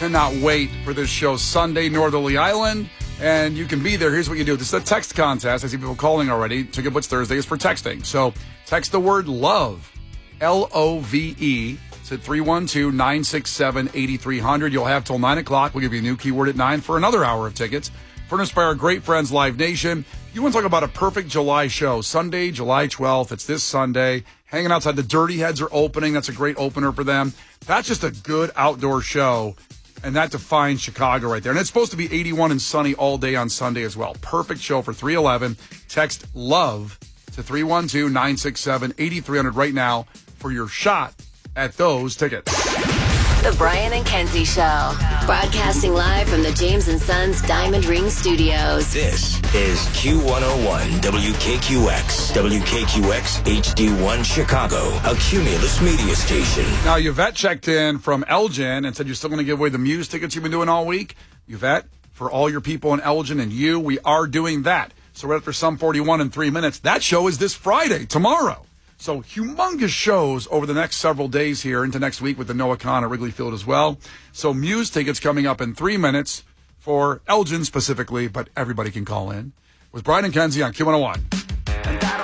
cannot wait for this show Sunday, Northerly Island. And you can be there. Here's what you do. This is a text contest. I see people calling already. Ticket Blitz Thursday is for texting. So text the word LOVE, L-O-V-E, to 312-967-8300. You'll have till 9 o'clock. We'll give you a new keyword at 9 for another hour of tickets. Furnished by our great friends, Live Nation. You want to talk about a perfect July show. Sunday, July 12th. It's this Sunday. Hanging outside. The Dirty Heads are opening. That's a great opener for them. That's just a good outdoor show. And that defines Chicago right there. And it's supposed to be 81 and sunny all day on Sunday as well. Perfect show for 311. Text LOVE to 312-967-8300 right now for your shot at those tickets. The Brian and Kenzie Show. Broadcasting live from the James & Sons Diamond Ring Studios. This is Q101 WKQX. WKQX HD1 Chicago. A Cumulus media station. Now, Yvette checked in from Elgin and said you're still going to give away the Muse tickets you've been doing all week. Yvette, for all your people in Elgin and you, we are doing that. So right after Sum 41 in 3 minutes, that show is this Friday, tomorrow. So humongous shows over the next several days here into next week with the Noah Khan at Wrigley Field as well. So Muse tickets coming up in 3 minutes for Elgin specifically, but everybody can call in. With Brian and Kenzie on Q101.